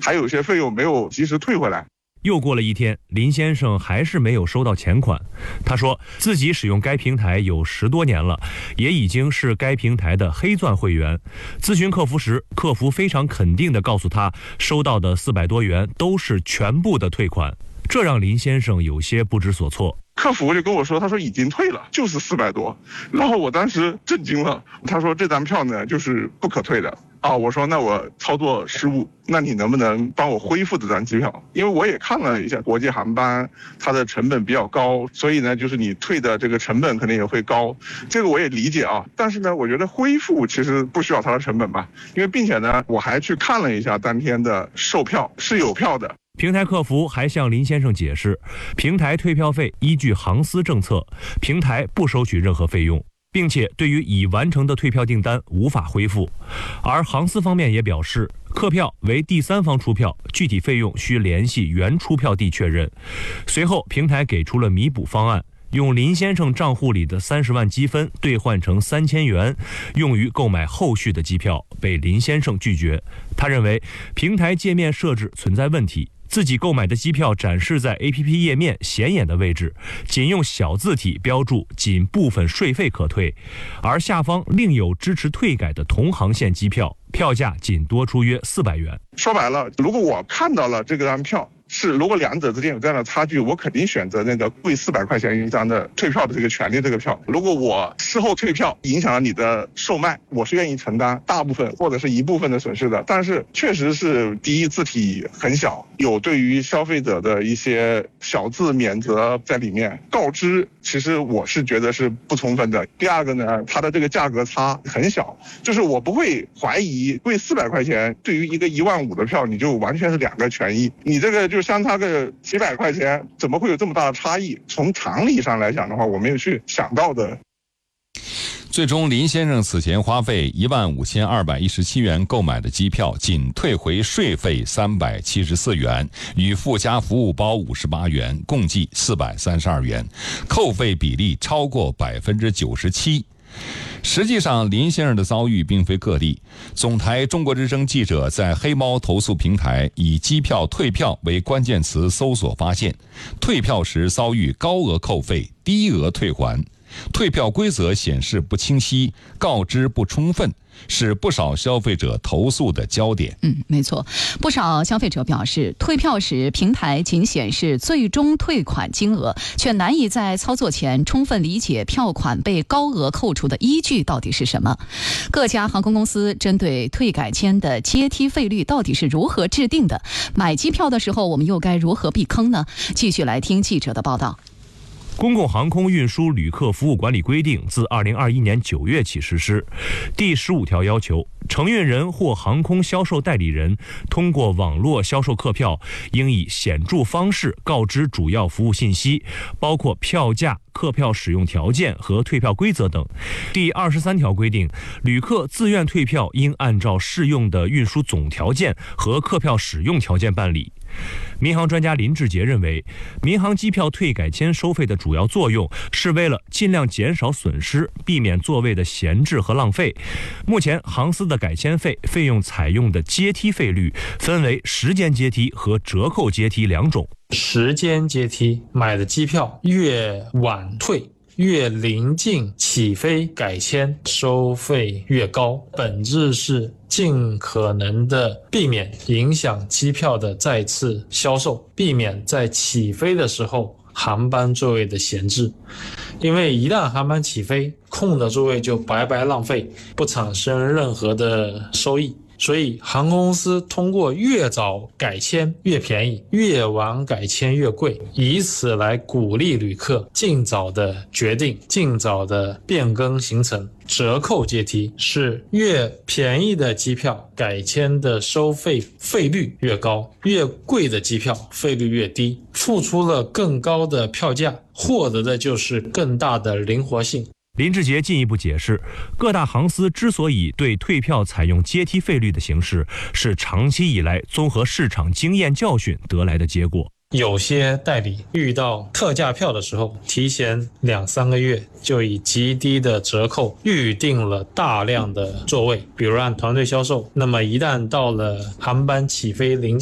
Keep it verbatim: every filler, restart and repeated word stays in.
还有些费用没有及时退回来。 又过了一天，林先生还是没有收到钱款。他说自己使用该平台有十多年了，也已经是该平台的黑钻会员。咨询客服时，客服非常肯定地告诉他，收到的四百多元都是全部的退款，这让林先生有些不知所措。 客服就跟我说，他说已经退了，就是四百多。然后我当时震惊了，他说这张票呢就是不可退的。啊，我说那我操作失误，那你能不能帮我恢复这张机票？因为我也看了一下国际航班，它的成本比较高，所以呢，就是你退的这个成本肯定也会高，这个我也理解啊。但是呢，我觉得恢复其实不需要它的成本吧，因为并且呢，我还去看了一下当天的售票是有票的。 平台客服还向林先生解释，平台退票费依据航司政策，平台不收取任何费用，并且对于已完成的退票订单无法恢复。而航司方面也表示，客票为第三方出票，具体费用需联系原出票地确认。随后平台给出了弥补方案，用林先生账户里的三十万积分兑换成三千元，用于购买后续的机票，被林先生拒绝。他认为平台界面设置存在问题，自己购买的机票展示在 A P P 页面显眼的位置，仅用小字体标注仅部分税费可退，而下方另有支持退改的同航线机票，票价仅多出约四百元。 说白了，如果我看到了这个张票，是如果两者之间有这样的差距，我肯定选择那个贵四百块钱一张的退票的这个权利这个票。如果我事后退票影响了你的售卖，我是愿意承担大部分或者是一部分的损失的。但是确实是第一，字体很小，有对于消费者的一些小字免责在里面，告知其实我是觉得是不充分的。第二个呢，它的这个价格差很小，就是我不会怀疑贵四百块钱对于一个一万五的票，你就完全是两个权益，你这个就相差个几百块钱，怎么会有这么大的差异？从常理上来讲的话，我没有去想到的。 最终，林先生此前花费一万五千二百一十七元购买的机票，仅退回税费三百七十四元，与附加服务包五十八元，共计四百三十二元，扣费比例超过百分之九十七。实际上，林先生的遭遇并非个例。总台中国之声记者在黑猫投诉平台以机票退票为关键词搜索发现，退票时遭遇高额扣费、低额退还，退票规则显示不清晰，告知不充分，是不少消费者投诉的焦点。 嗯，没错，不少消费者表示，退票时平台仅显示最终退款金额，却难以在操作前充分理解票款被高额扣除的依据到底是什么。各家航空公司针对退改签的阶梯费率到底是如何制定的？买机票的时候，我们又该如何避坑呢？继续来听记者的报道。 公共航空运输旅客服务管理规定自二零二一年九月起实施。第十五条要求，承运人或航空销售代理人通过网络销售客票，应以显著方式告知主要服务信息，包括票价、客票使用条件和退票规则等。第二十三条规定，旅客自愿退票应按照适用的运输总条件和客票使用条件办理。民航专家林志杰认为，民航机票退改签收费的主要作用是为了尽量减少损失，避免座位的闲置和浪费。目前航司的改签费费用采用的阶梯费率分为时间阶梯和折扣阶梯两种。 时间阶梯买的机票越晚退，越临近起飞改签，收费越高，本质是尽可能的避免影响机票的再次销售，避免在起飞的时候航班座位的闲置。因为一旦航班起飞，空的座位就白白浪费，不产生任何的收益。所以航空公司通过越早改签越便宜，越晚改签越贵，以此来鼓励旅客尽早的决定，尽早的变更行程。折扣阶梯是越便宜的机票改签的收费费率越高，越贵的机票费率越低，付出了更高的票价，获得的就是更大的灵活性。 林志杰进一步解释，各大航司之所以对退票采用阶梯费率的形式，是长期以来综合市场经验教训得来的结果。 有些代理遇到特价票的时候，提前两三个月就以极低的折扣预定了大量的座位，比如按团队销售，那么一旦到了航班起飞临